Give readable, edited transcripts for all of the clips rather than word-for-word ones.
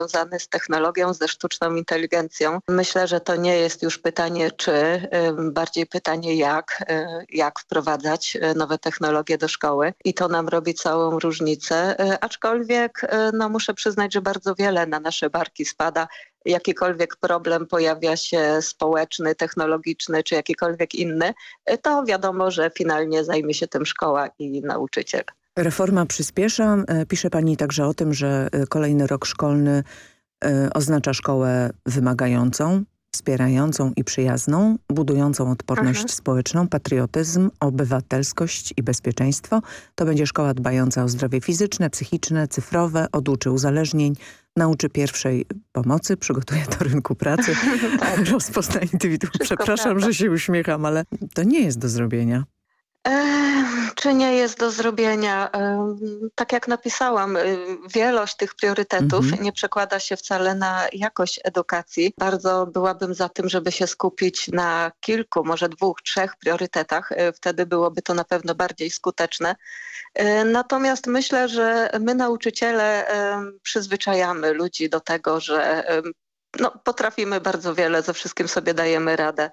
związany z technologią, ze sztuczną inteligencją. Myślę, że to nie jest już pytanie czy, bardziej pytanie jak wprowadzać nowe technologie do szkoły i to nam robi całą różnicę, aczkolwiek muszę przyznać, że bardzo wiele na nasze barki spada. Jakikolwiek problem pojawia się społeczny, technologiczny czy jakikolwiek inny, to wiadomo, że finalnie zajmie się tym szkoła i nauczyciel. Reforma przyspiesza. Pisze pani także o tym, że kolejny rok szkolny oznacza szkołę wymagającą, wspierającą i przyjazną, budującą odporność społeczną, patriotyzm, obywatelskość i bezpieczeństwo. To będzie szkoła dbająca o zdrowie fizyczne, psychiczne, cyfrowe, oduczy uzależnień, nauczy pierwszej pomocy, przygotuje do rynku pracy, rozpozna indywiduum. Przepraszam, że się uśmiecham, ale to nie jest do zrobienia. Czy nie jest do zrobienia? Tak jak napisałam, wielość tych priorytetów nie przekłada się wcale na jakość edukacji. Bardzo byłabym za tym, żeby się skupić na kilku, może 2, 3 priorytetach. Wtedy byłoby to na pewno bardziej skuteczne. Natomiast myślę, że my nauczyciele przyzwyczajamy ludzi do tego, że potrafimy bardzo wiele, ze wszystkim sobie dajemy radę.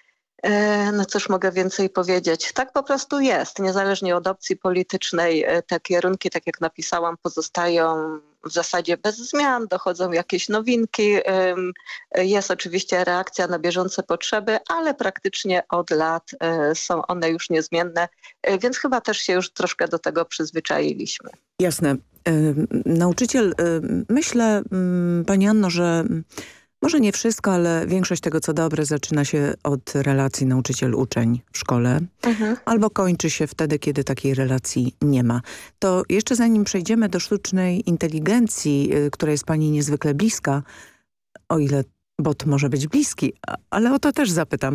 No cóż mogę więcej powiedzieć. Tak po prostu jest. Niezależnie od opcji politycznej te kierunki, tak jak napisałam, pozostają w zasadzie bez zmian. Dochodzą jakieś nowinki. Jest oczywiście reakcja na bieżące potrzeby, ale praktycznie od lat są one już niezmienne, więc chyba też się już troszkę do tego przyzwyczailiśmy. Jasne. Nauczyciel, myślę, pani Anno, że może nie wszystko, ale większość tego, co dobre, zaczyna się od relacji nauczyciel-uczeń w szkole, albo kończy się wtedy, kiedy takiej relacji nie ma. To jeszcze zanim przejdziemy do sztucznej inteligencji, która jest pani niezwykle bliska, o ile bot może być bliski, ale o to też zapytam.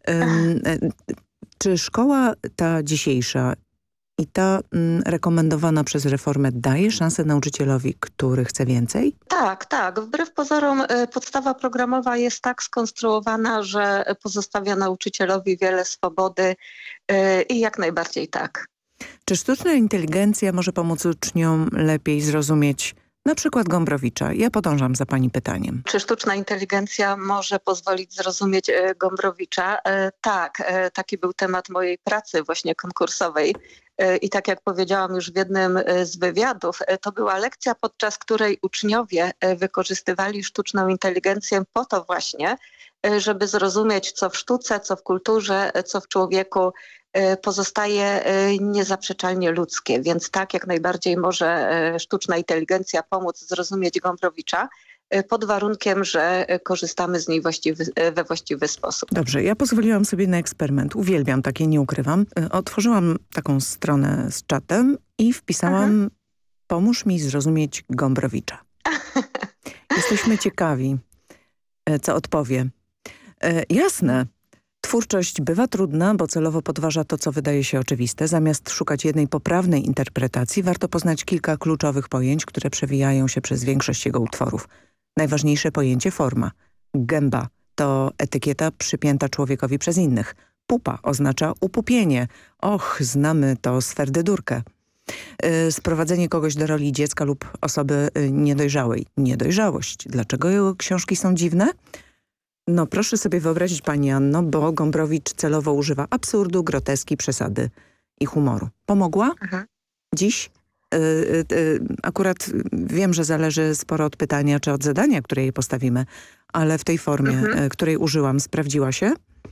Czy szkoła ta dzisiejsza i ta rekomendowana przez reformę daje szansę nauczycielowi, który chce więcej? Tak. Wbrew pozorom podstawa programowa jest tak skonstruowana, że pozostawia nauczycielowi wiele swobody i jak najbardziej tak. Czy sztuczna inteligencja może pomóc uczniom lepiej zrozumieć na przykład Gombrowicza? Ja podążam za pani pytaniem. Czy sztuczna inteligencja może pozwolić zrozumieć Gombrowicza? Tak, taki był temat mojej pracy właśnie konkursowej. I tak jak powiedziałam już w jednym z wywiadów, to była lekcja, podczas której uczniowie wykorzystywali sztuczną inteligencję po to właśnie, żeby zrozumieć, co w sztuce, co w kulturze, co w człowieku pozostaje niezaprzeczalnie ludzkie. Więc tak, jak najbardziej może sztuczna inteligencja pomóc zrozumieć Gombrowicza, pod warunkiem, że korzystamy z niej we właściwy sposób. Dobrze, ja pozwoliłam sobie na eksperyment. Uwielbiam takie, nie ukrywam. Otworzyłam taką stronę z czatem i wpisałam pomóż mi zrozumieć Gombrowicza. Jesteśmy ciekawi, co odpowie. Jasne. Twórczość bywa trudna, bo celowo podważa to, co wydaje się oczywiste. Zamiast szukać jednej poprawnej interpretacji, warto poznać kilka kluczowych pojęć, które przewijają się przez większość jego utworów. Najważniejsze pojęcie forma. Gęba to etykieta przypięta człowiekowi przez innych. Pupa oznacza upupienie. Och, znamy to z Ferdydurkę. Sprowadzenie kogoś do roli dziecka lub osoby niedojrzałej. Niedojrzałość. Dlaczego jego książki są dziwne? No proszę sobie wyobrazić, pani Anno, bo Gombrowicz celowo używa absurdu, groteski, przesady i humoru. Pomogła? Dziś? Akurat wiem, że zależy sporo od pytania czy od zadania, które jej postawimy, ale w tej formie, której użyłam, sprawdziła się?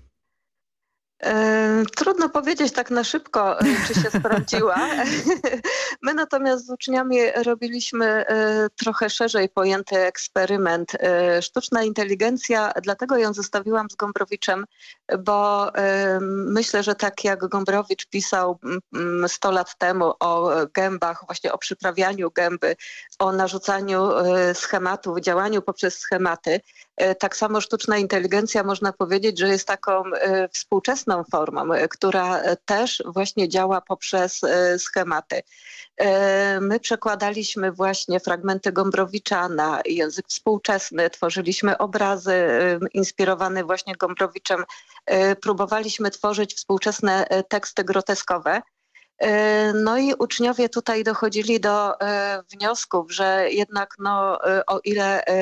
Trudno powiedzieć tak na szybko, czy się sprawdziła. My natomiast z uczniami robiliśmy trochę szerzej pojęty eksperyment. Sztuczna inteligencja, dlatego ją zostawiłam z Gombrowiczem, bo myślę, że tak jak Gombrowicz pisał 100 lat temu o gębach, właśnie o przyprawianiu gęby, o narzucaniu schematów, działaniu poprzez schematy, tak samo sztuczna inteligencja można powiedzieć, że jest taką współczesną formą, która też właśnie działa poprzez schematy. My przekładaliśmy właśnie fragmenty Gombrowicza na język współczesny, tworzyliśmy obrazy inspirowane właśnie Gombrowiczem, próbowaliśmy tworzyć współczesne teksty groteskowe. No i uczniowie tutaj dochodzili do wniosków, że jednak o ile